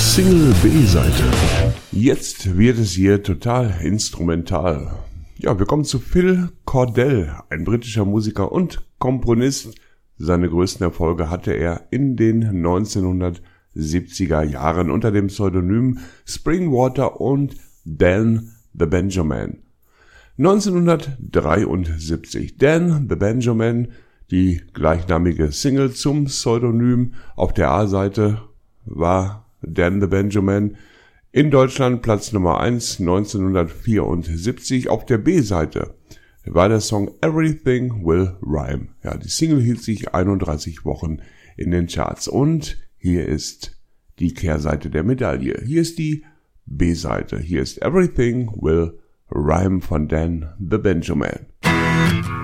Single B-Seite. Jetzt wird es hier total instrumental. Ja, wir kommen zu Phil Cordell, ein britischer Musiker und Komponist. Seine größten Erfolge hatte er in den 1970er Jahren unter dem Pseudonym Springwater und Dan the Benjamin. 1973 Dan the Benjamin, die gleichnamige Single zum Pseudonym. Auf der A-Seite war Dan the Benjamin in Deutschland Platz Nummer 1 1974. Auf der B-Seite war der Song Everything Will Rhyme. Ja, die Single hielt sich 31 Wochen in den Charts. Und hier ist die Kehrseite der Medaille. Hier ist die B-Seite. Hier ist Everything Will Rhyme von Dan the Benjamin.